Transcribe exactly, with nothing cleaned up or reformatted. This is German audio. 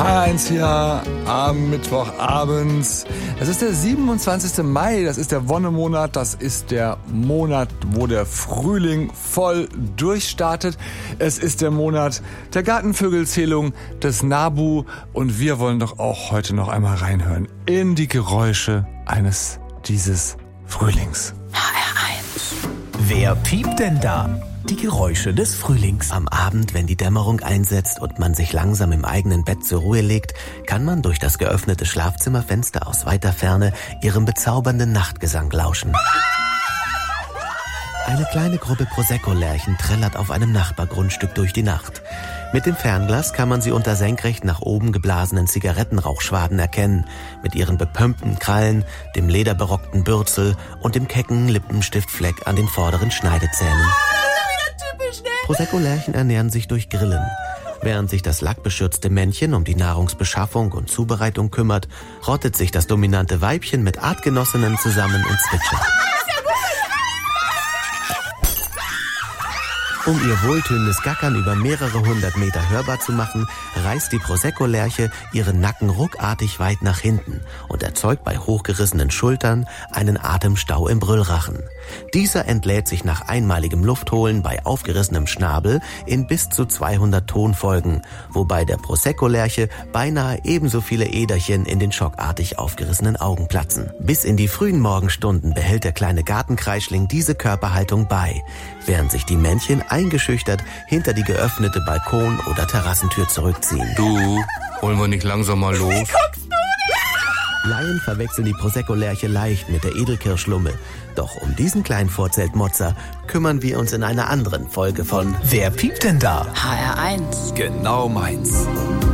H eins hier am Mittwochabend. Es ist der siebenundzwanzigste Mai, das ist der Wonnemonat, das ist der Monat, wo der Frühling voll durchstartet. Es ist der Monat der Gartenvögelzählung, des Nabu und wir wollen doch auch heute noch einmal reinhören in die Geräusche eines dieses Frühlings. H R eins. Wer piept denn da? Die Geräusche des Frühlings. Am Abend, wenn die Dämmerung einsetzt und man sich langsam im eigenen Bett zur Ruhe legt, kann man durch das geöffnete Schlafzimmerfenster aus weiter Ferne ihrem bezaubernden Nachtgesang lauschen. Eine kleine Gruppe Prosecco-Lerchen trällert auf einem Nachbargrundstück durch die Nacht. Mit dem Fernglas kann man sie unter senkrecht nach oben geblasenen Zigarettenrauchschwaden erkennen, mit ihren bepömpten Krallen, dem lederberockten Bürzel und dem kecken Lippenstiftfleck an den vorderen Schneidezähnen. Prosecco-Lerchen ernähren sich durch Grillen. Während sich das lackbeschürzte Männchen um die Nahrungsbeschaffung und Zubereitung kümmert, rottet sich das dominante Weibchen mit Artgenossinnen zusammen und zwitschert. Um ihr wohltönendes Gackern über mehrere hundert Meter hörbar zu machen, reißt die Prosecco-Lerche ihren Nacken ruckartig weit nach hinten und erzeugt bei hochgerissenen Schultern einen Atemstau im Brüllrachen. Dieser entlädt sich nach einmaligem Luftholen bei aufgerissenem Schnabel in bis zu zweihundert Tonfolgen, wobei der Prosecco-Lerche beinahe ebenso viele Äderchen in den schockartig aufgerissenen Augen platzen. Bis in die frühen Morgenstunden behält der kleine Gartenkreischling diese Körperhaltung bei, während sich die Männchen eingeschüchtert hinter die geöffnete Balkon- oder Terrassentür zurückziehen. Du, wollen wir nicht langsam mal los? Wie guckst du denn? Laien verwechseln die Prosecco-Lerche leicht mit der Edelkirschlumme. Doch um diesen kleinen Vorzeltmotzer kümmern wir uns in einer anderen Folge von Wer piept denn da? H R eins. Genau meins.